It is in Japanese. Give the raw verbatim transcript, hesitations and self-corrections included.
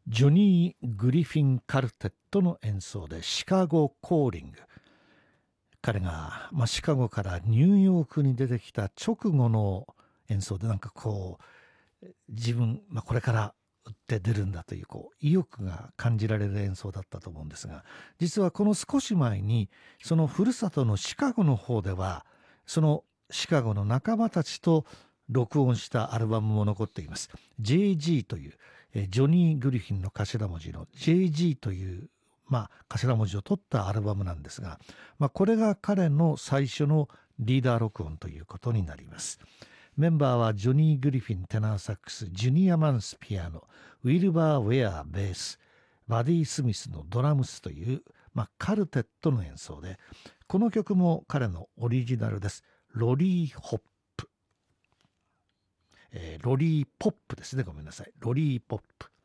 ジョニー・グリフィン・カルテットの演奏でシカゴ・コーリング。彼が、まあ、シカゴからニューヨークに出てきた直後の演奏で、なんかこう自分、まあ、これから打って出るんだというこう意欲が感じられる演奏だったと思うんですが、実はこの少し前にそのふるさとのシカゴの方ではそのシカゴの仲間たちと録音したアルバムも残っています。 ジェイジー というジョニー・グリフィンの頭文字の ジェイジー というまあ頭文字を取ったアルバムなんですが、まあ、これが彼の最初のリーダー録音ということになります。メンバーはジョニー・グリフィンテナーサックス、ジュニア・マンスピアノ、ウィルバー・ウェアベース、バディ・スミスのドラムスという、まあ、カルテットの演奏で、この曲も彼のオリジナルです。ロリー・ホップ、えー、ロリー・ポップですね。ごめんなさい。ロリー・ポップ。